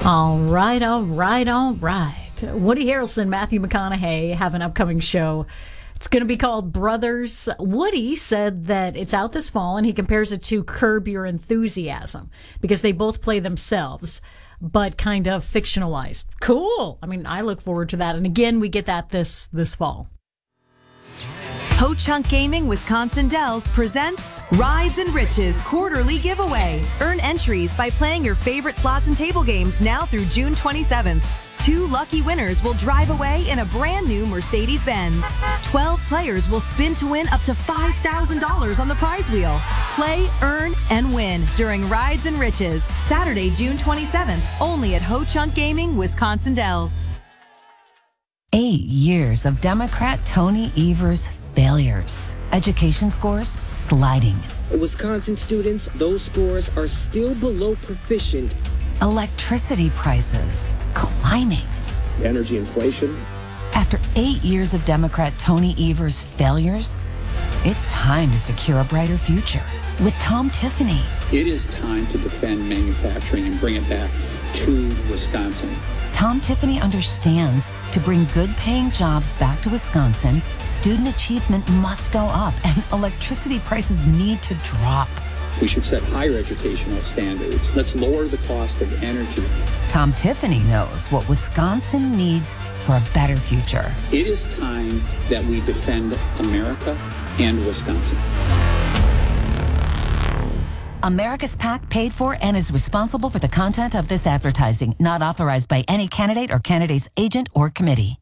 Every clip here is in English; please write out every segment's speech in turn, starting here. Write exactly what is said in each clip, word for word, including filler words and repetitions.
All right, all right, all right. Woody Harrelson, Matthew McConaughey have an upcoming show. It's going to be called Brothers. Woody said that it's out this fall, and he compares it to Curb Your Enthusiasm because they both play themselves, but kind of fictionalized. Cool. I mean, I look forward to that. And again, we get that this this fall. Ho Chunk Gaming Wisconsin Dells presents Rides and Riches quarterly giveaway. Earn entries by playing your favorite slots and table games now through June twenty-seventh. Two lucky winners will drive away in a brand new Mercedes-Benz. twelve players will spin to win up to five thousand dollars on the prize wheel. Play, earn, and win during Rides and Riches, Saturday, June twenty-seventh, only at Ho Chunk Gaming Wisconsin Dells. Eight years of Democrat Tony Evers' failures. Education scores sliding. Wisconsin students, those scores are still below proficient. Electricity prices climbing. Energy inflation. After eight years of Democrat Tony Evers' failures, it's time to secure a brighter future with Tom Tiffany. It is time to defend manufacturing and bring it back to Wisconsin. Tom Tiffany understands to bring good-paying jobs back to Wisconsin, student achievement must go up and electricity prices need to drop. We should set higher educational standards. Let's lower the cost of energy. Tom Tiffany knows what Wisconsin needs for a better future. It is time that we defend America and Wisconsin. America's PAC paid for and is responsible for the content of this advertising, not authorized by any candidate or candidate's agent or committee.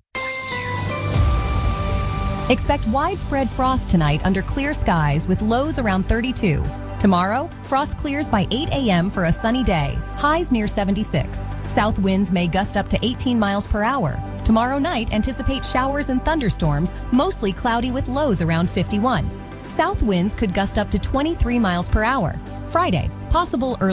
Expect widespread frost tonight under clear skies with lows around thirty-two. Tomorrow, frost clears by eight a.m. for a sunny day, highs near seventy-six. South winds may gust up to eighteen miles per hour. Tomorrow night, anticipate showers and thunderstorms, mostly cloudy with lows around fifty-one. South winds could gust up to twenty-three miles per hour. Friday, possible early